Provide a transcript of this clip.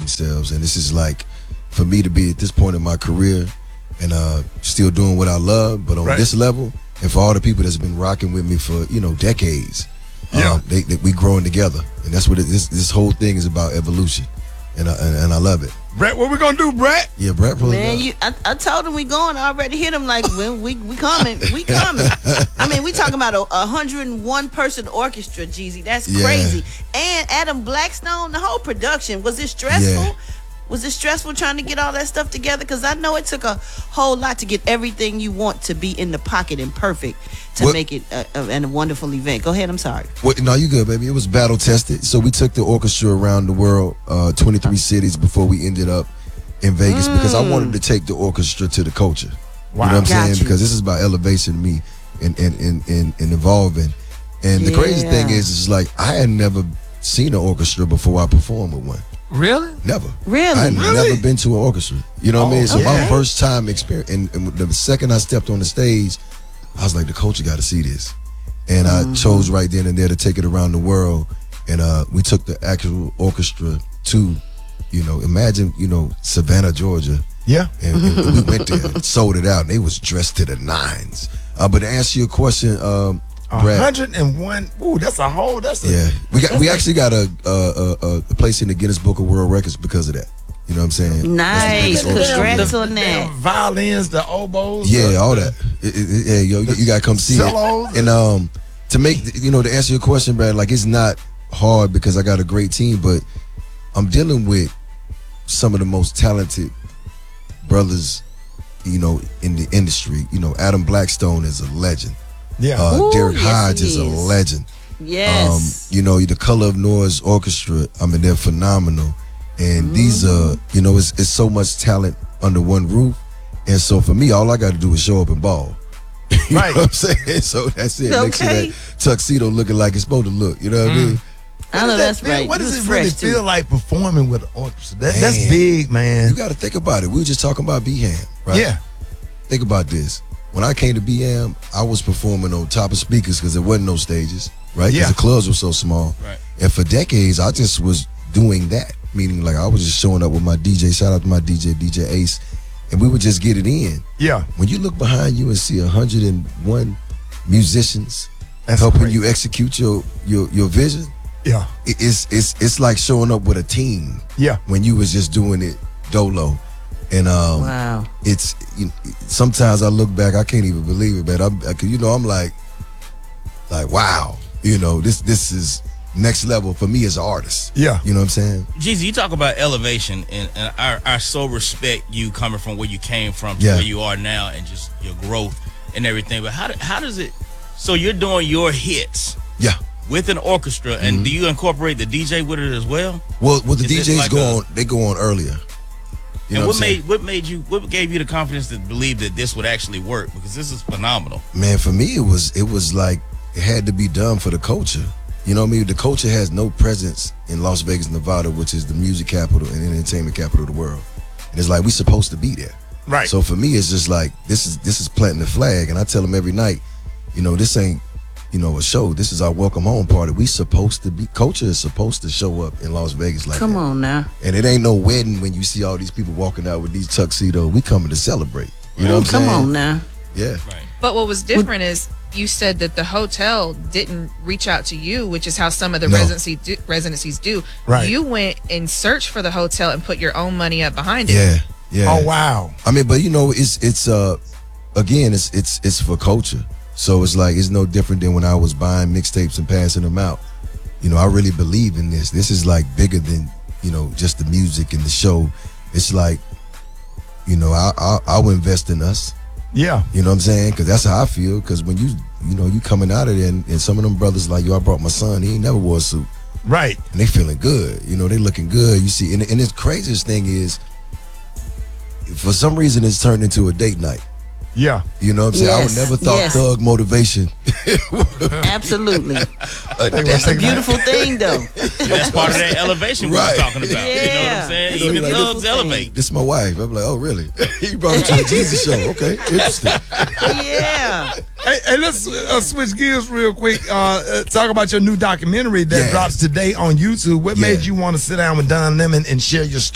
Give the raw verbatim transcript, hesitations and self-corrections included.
themselves. And this is like, for me to be at this point in my career and uh, still doing what I love, but on right. this level, and for all the people that's been rocking with me for, you know, decades, yeah. uh, they, they, we growing together. And that's what it, this this whole thing is about, evolution. And I, and, and I love it. Brett, what we gonna do, Brett? Yeah, Brett. Man, you, I, I told him we going. I already hit him like, when we we coming, we coming. I mean, we talking about a, a hundred and one person orchestra, Jeezy. That's Yeah. crazy. And Adam Blackstone, the whole production, was it stressful? Yeah. Was it stressful trying to get all that stuff together? Because I know it took a whole lot to get everything you want to be in the pocket and perfect to What- make it a, a, and a wonderful event. Go ahead. I'm sorry. What, no, you good, baby. It was battle tested. So we took the orchestra around the world, uh, twenty-three cities before we ended up in Vegas, because I wanted to take the orchestra to the culture. Wow. You know what I'm Got saying? you. Because this is about elevation me and and, and, and, and evolving. And the crazy Yeah. thing is, is like, I had never seen an orchestra before I performed with one. Really? Never. Really? I had Really? never been to an orchestra. You know what I mean? So okay. my first time experience, and, and the second I stepped on the stage, I was like, the culture got to see this. And I chose right then and there to take it around the world. And uh, we took the actual orchestra to, you know, imagine, you know, Savannah, Georgia. Yeah. And, and we went there and sold it out, and they was dressed to the nines. Uh, but to answer your question, um, A Brad, hundred and one. Ooh, that's a whole. That's a, yeah, we got we actually got a, a, a, a place in the Guinness Book of World Records because of that. You know what I'm saying? Nice. That's the biggest orchestra. Congrats on Damn that. violins, the oboes. Yeah, the- all that. It, it, it- yeah, yo, you, you gotta come see cellos. it. And um, to make you know, to answer your question, Brad, like, it's not hard because I got a great team, but I'm dealing with some of the most talented brothers, you know, in the industry. You know, Adam Blackstone is a legend. Yeah. Uh, Ooh, Derek yes, Hodge he is a is. legend. Yes. Um, you know, the Color of Noise Orchestra, I mean, they're phenomenal. And these are, you know, it's, it's so much talent under one roof. And so for me, all I got to do is show up and ball. You Right. know what I'm saying? So that's it. Make sure Okay. that tuxedo looking like it's supposed to look. You know what I mean? I know What does that's that feel- right. What You does was it really fresh, too. feel like performing with an orchestra? That, that's Man. big, man. You got to think about it. We were just talking about B H A M, right? Yeah. Think about this. When I came to B A M, I was performing on top of speakers because there wasn't no stages, right? Because Yeah. the clubs were so small. Right. And for decades, I just was doing that. Meaning, like, I was just showing up with my D J. Shout out to my D J, D J Ace. And we would just get it in. Yeah. When you look behind you and see one hundred and one musicians That's helping great. you execute your, your, your vision, Yeah. it- it's, it's, it's like showing up with a team Yeah. when you was just doing it dolo. And um, Wow. it's you sometimes I look back, I can't even believe it, man. I'm, I, you know, I'm like, like, wow, you know, this this is next level for me as an artist. Yeah. You know what I'm saying? Jeezy, you talk about elevation, and, and I, I so respect you coming from where you came from to Yeah. where you are now, and just your growth and everything. But how do- how does it? So you're doing your hits Yeah. with an orchestra, and do you incorporate the D J with it as well? Well, well, the Is this D Js like go a- on. They go on earlier. You know and what what I'm saying? made what made you what gave you the confidence to believe that this would actually work? Because this is phenomenal. Man, for me, it was it was like it had to be done for the culture. You know what I mean? The culture has no presence in Las Vegas, Nevada, which is the music capital and entertainment capital of the world. And it's like we supposed to be there. Right. So for me, it's just like this is this is planting the flag, and I tell them every night, you know, this ain't, you know, a show. This is our welcome home party. We supposed to be. Culture is supposed to show up in Las Vegas like Come that. on now. And it ain't no wedding when you see all these people walking out with these tuxedos. We coming to celebrate. You know what I'm Come saying? on now. Yeah. Right. But what was different is you said that the hotel didn't reach out to you, which is how some of the No. residency do, residencies do. Right. You went and searched for the hotel and put your own money up behind it. Yeah. Yeah. Oh, wow. I mean, but you know, it's it's uh again, it's it's it's for culture. So it's like it's no different than when I was buying mixtapes and passing them out. You know, I really believe in this. This is like bigger than, you know, just the music and the show. It's like, you know, I I I'll invest in us. Yeah. You know what I'm saying? Because that's how I feel. Because when you you know you coming out of there and, and some of them brothers like, yo, I brought my son. He ain't never wore a suit, Right. and they feeling good. You know, they looking good. You see, and and the craziest thing is, for some reason, it's turned into a date night. Yeah. You know what I'm saying? I would Yes, never thought yes. thug motivation. Absolutely. Uh, They That's were a thinking- beautiful thing, though. That's part of that elevation we Right. were talking about. You know what Yeah. I'm saying? You know, Even like, thugs this- elevate. This is my wife. I'm like, oh really? He brought her to a Jesus show. Okay, interesting. Yeah. Hey, hey, let's uh, switch gears real quick. Uh, uh, talk about your new documentary that Yeah. drops today on YouTube. What Yeah. made you want to sit down with Don Lemon and share your story?